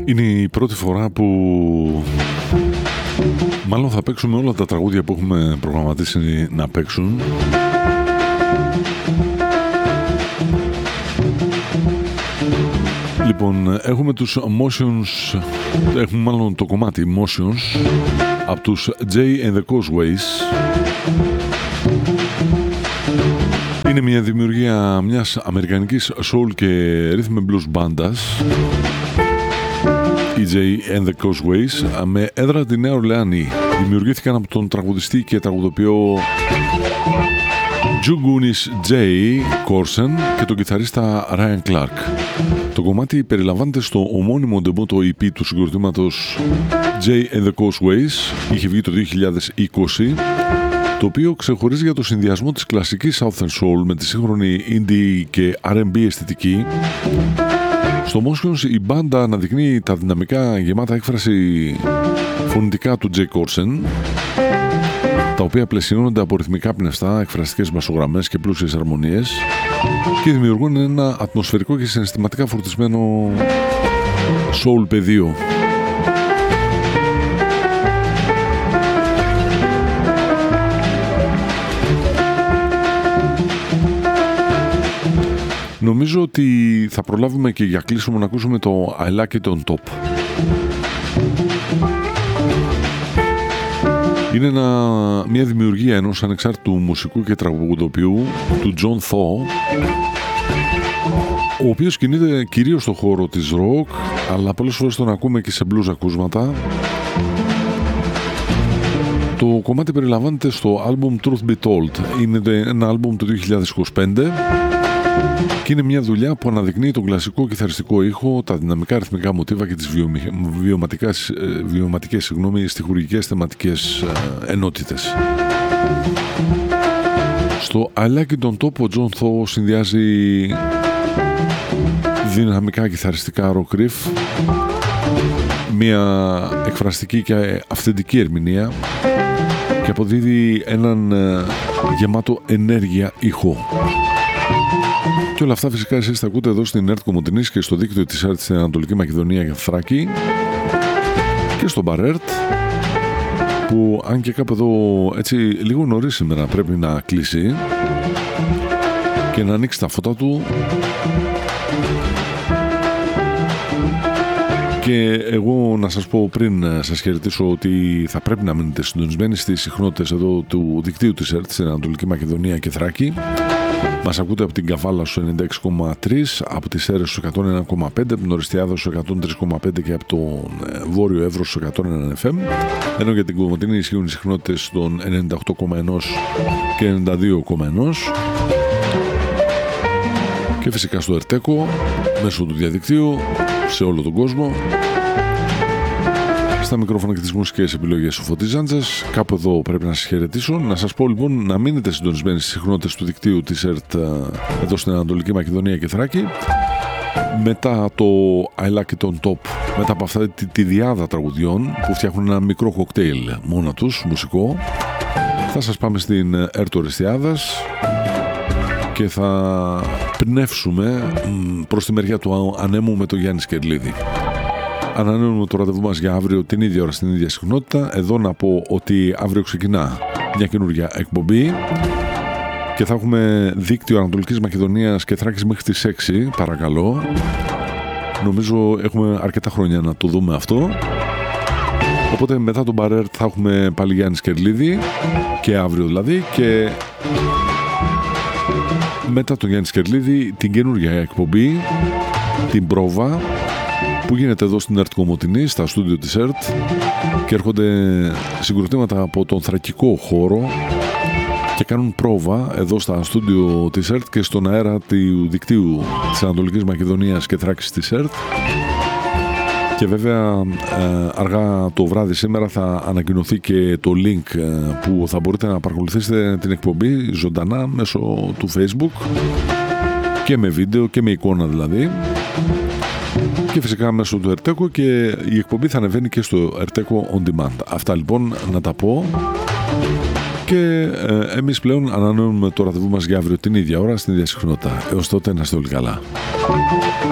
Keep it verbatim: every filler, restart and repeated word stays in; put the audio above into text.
Είναι η πρώτη φορά που μάλλον θα παίξουμε όλα τα τραγούδια που έχουμε προγραμματίσει να παίξουν. Λοιπόν, έχουμε τους Motions, έχουμε μάλλον το κομμάτι Motions από τους Jay and the Causeways. Είναι μια δημιουργία μιας αμερικανικής soul και rhythm and blues μπάντας, οι Jay and the Causeways, με έδρα τη Νέα Ορλεάνη. Δημιουργήθηκαν από τον τραγουδιστή και τραγουδοποιό Jugunis J. Corson και τον κιθαρίστα Ryan Clark. Το κομμάτι περιλαμβάνεται στο ομώνυμο ντεμπούτο ι πι του συγκροτήματος Jay and the Causeways. Είχε βγει το δύο χιλιάδες είκοσι, το οποίο ξεχωρίζει για το συνδυασμό της κλασικής Southern Soul με τη σύγχρονη indie και αρ εν μπι αισθητική. Στο Motions η μπάντα αναδεικνύει τα δυναμικά γεμάτα έκφραση φωνητικά του J. Corson, τα οποία πλαισιώνονται από ρυθμικά πνευστά, εκφραστικές μπασογραμμές και πλούσιες αρμονίες και δημιουργούν ένα ατμοσφαιρικό και συναισθηματικά φορτισμένο soul πεδίο. Νομίζω ότι θα προλάβουμε και για κλείσιμο να ακούσουμε το I Like It On Top. Είναι ένα, μια δημιουργία ενός ανεξάρτητου μουσικού και τραγουδοποιού, του John Thaw, ο οποίος κινείται κυρίως στον χώρο της rock, αλλά πολλές φορές τον ακούμε και σε blues ακούσματα. Το κομμάτι περιλαμβάνεται στο album Truth Be Told. Είναι ένα album του δύο χιλιάδες είκοσι πέντε και είναι μια δουλειά που αναδεικνύει τον κλασικό κιθαριστικό ήχο, τα δυναμικά ρυθμικά μοτίβα και τις βιωματικές, βιωματικές συγγνώμη, στιχουργικές θεματικές ενότητες. Στο I Like It On Top ο John Thaw συνδυάζει δυναμικά κιθαριστικά rock riff, μια εκφραστική και αυθεντική ερμηνεία και αποδίδει έναν γεμάτο ενέργεια ήχο. Και όλα αυτά φυσικά εσείς τα ακούτε εδώ στην ΕΡΤ Κομοτηνής και στο δίκτυο της ΕΡΤ στην Ανατολική Μακεδονία και Θράκη και στον Μπαρέρτ, που αν και κάπου εδώ έτσι λίγο νωρίς σήμερα πρέπει να κλείσει και να ανοίξει τα φώτα του. Και εγώ να σας πω πριν σας χαιρετήσω ότι θα πρέπει να μείνετε συντονισμένοι στις συχνότητες εδώ του δικτύου της ΕΡΤ στην Ανατολική Μακεδονία και Θράκη. Μας ακούτε από την Καβάλα στο ενενήντα έξι κόμμα τρία, από τις Σέρρες στο εκατόν ένα κόμμα πέντε, από την Οριστιάδα στο εκατόν τρία κόμμα πέντε και από τον Βόρειο Εύρο στο εκατόν ένα εφ εμ. Ενώ για την Κομοτηνή ισχύουν οι συχνότητες των ενενήντα οκτώ κόμμα ένα και ενενήντα δύο κόμμα ένα. Και φυσικά στο Ερτέκο, μέσω του διαδικτύου, σε όλο τον κόσμο. Στα μικρόφωνα και τις μουσικές επιλογές ο Φωτής Ζάντζας. Κάπου εδώ πρέπει να σας χαιρετήσω. Να σας πω λοιπόν να μείνετε συντονισμένοι στις συχνότητες του δικτύου της ΕΡΤ εδώ στην Ανατολική Μακεδονία και Θράκη. Μετά το I Like It On Top, μετά από αυτά τη, τη διάδα τραγουδιών που φτιάχνουν ένα μικρό κοκτέιλ μόνα τους, μουσικό, θα σας πάμε στην ΕΡΤ Οριστιάδας και θα πνεύσουμε προς τη μεριά του ανέμου με τον Γιάννη Σκερλίδη. Ανανεώνουμε το ραντεβού μας για αύριο την ίδια ώρα στην ίδια συχνότητα. Εδώ να πω ότι αύριο ξεκινά μια καινούργια εκπομπή και θα έχουμε δίκτυο Ανατολικής Μακεδονίας και Θράκης μέχρι τις έξι, παρακαλώ. Νομίζω έχουμε αρκετά χρόνια να το δούμε αυτό. Οπότε μετά τον Μπαρέρ θα έχουμε πάλι Γιάννη Σκερλίδη, και αύριο δηλαδή, και μετά τον Γιάννη Σκερλίδη την καινούργια εκπομπή, την πρόβα, που γίνεται εδώ στην ΕΡΤ Κομοτηνή, στα στούντιο της ΕΡΤ, και έρχονται συγκροτήματα από τον θρακικό χώρο και κάνουν πρόβα εδώ στα στούντιο της ΕΡΤ και στον αέρα του δικτύου της Ανατολικής Μακεδονίας και Θράκης της ΕΡΤ. Και βέβαια αργά το βράδυ σήμερα θα ανακοινωθεί και το link που θα μπορείτε να παρακολουθήσετε την εκπομπή ζωντανά μέσω του Facebook και με βίντεο και με εικόνα δηλαδή, και φυσικά μέσω του Ερτέκο, και η εκπομπή θα ανεβαίνει και στο Ερτέκο On Demand. Αυτά λοιπόν να τα πω, και ε, εμείς πλέον ανανεώνουμε το ραντεβού μας για αύριο την ίδια ώρα στην ίδια συχνότητα. Έως τότε να είστε όλοι καλά.